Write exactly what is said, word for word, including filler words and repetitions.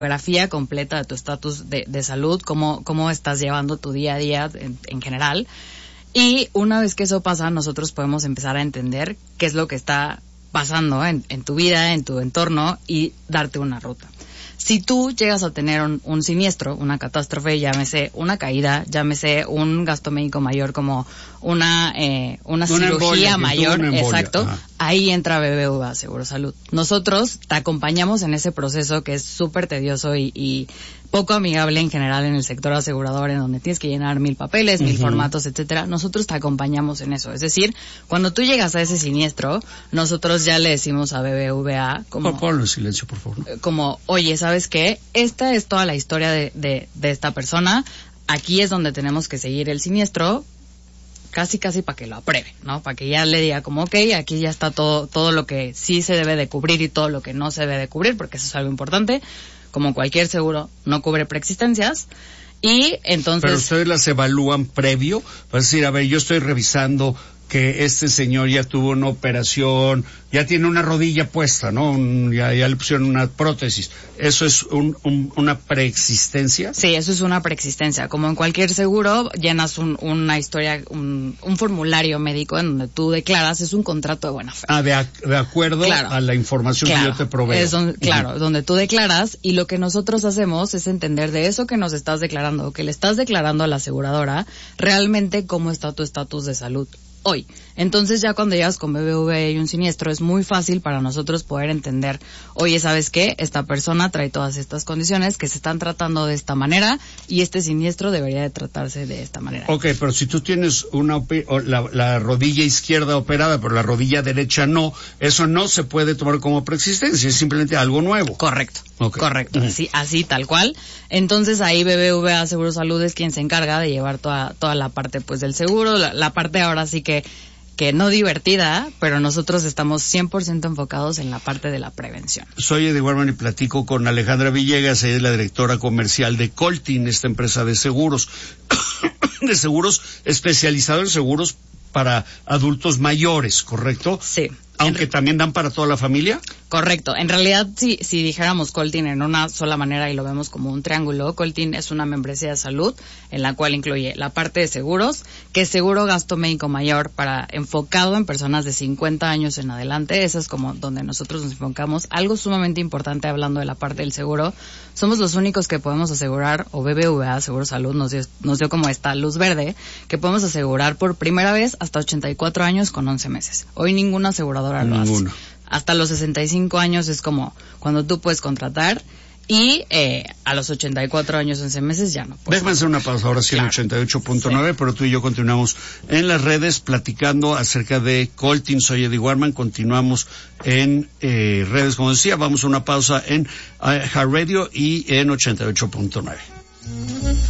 Fotografía completa de tu estatus de, de salud, cómo, cómo estás llevando tu día a día en, en general. Y una vez que eso pasa, nosotros podemos empezar a entender qué es lo que está pasando en, en tu vida, en tu entorno, y darte una ruta. Si tú llegas a tener un, un siniestro, una catástrofe, llámese una caída, llámese un gasto médico mayor como una eh, una, una cirugía embolia, mayor, una exacto, Ajá. ahí entra B B V A Seguro Salud. Nosotros te acompañamos en ese proceso que es súper tedioso y, y poco amigable en general en el sector asegurador, en donde tienes que llenar mil papeles, uh-huh. mil formatos, etcétera. Nosotros te acompañamos en eso. Es decir, cuando tú llegas a ese siniestro, nosotros ya le decimos a B B V A como... Ponlo en silencio, por favor. Como, oye, ¿sabes qué? Esta es toda la historia de, de, de esta persona. Aquí es donde tenemos que seguir el siniestro, casi casi para que lo apruebe, ¿no? Para que ya le diga como, ok, aquí ya está todo, todo lo que sí se debe de cubrir y todo lo que no se debe de cubrir, porque eso es algo importante. Como cualquier seguro, no cubre preexistencias. Y entonces... Pero ustedes las evalúan previo. Vas a decir, a ver, yo estoy revisando que este señor ya tuvo una operación, ya tiene una rodilla puesta, ¿no? Un, ya, ya le pusieron una prótesis. ¿Eso es un, un, una preexistencia? Sí, eso es una preexistencia. Como en cualquier seguro, llenas un, una historia, un, un formulario médico en donde tú declaras, es un contrato de buena fe. Ah, de, de acuerdo claro. a la información claro. que yo te proveo. Es donde, claro, uh-huh. donde tú declaras, y lo que nosotros hacemos es entender de eso que nos estás declarando, que le estás declarando a la aseguradora, realmente cómo está tu estatus de salud hoy. Entonces ya cuando llegas con B B V A y un siniestro es muy fácil para nosotros poder entender, oye, ¿sabes qué? Esta persona trae todas estas condiciones que se están tratando de esta manera y este siniestro debería de tratarse de esta manera. Ok, pero si tú tienes una la, la rodilla izquierda operada, pero la rodilla derecha no, eso no se puede tomar como preexistencia, es simplemente algo nuevo. Correcto, okay. correcto, Uh-huh. así, así tal cual. Entonces ahí B B V A Seguro Salud es quien se encarga de llevar toda, toda la parte pues del seguro, la, la parte ahora sí que que no divertida, pero nosotros estamos cien por ciento enfocados en la parte de la prevención. Soy Eddie Warman y platico con Alejandra Villegas, ella es la directora comercial de Coltin, esta empresa de seguros, de seguros especializado en seguros para adultos mayores, ¿correcto? Sí. Aunque también dan para toda la familia. Correcto. En realidad, si, si dijéramos Coltin en una sola manera y lo vemos como un triángulo, Coltin es una membresía de salud en la cual incluye la parte de seguros, que es seguro gasto médico mayor para enfocado en personas de cincuenta años en adelante. Eso es como donde nosotros nos enfocamos. Algo sumamente importante hablando de la parte del seguro, somos los únicos que podemos asegurar, o B B V A Seguro Salud nos dio, nos dio como esta luz verde, que podemos asegurar por primera vez hasta ochenta y cuatro años con once meses. Hoy ninguna aseguradora lo hace. Hasta los sesenta y cinco años es como cuando tú puedes contratar, y eh, a los ochenta y cuatro años, once meses ya no. Déjame hacer una pausa, ahora sí claro. en ochenta y ocho punto nueve, sí. Pero tú y yo continuamos en las redes platicando acerca de Coltin. Soy Eddie Warman, continuamos en eh, redes, como decía, vamos a una pausa en uh, Heart Radio y en ochenta y ocho punto nueve.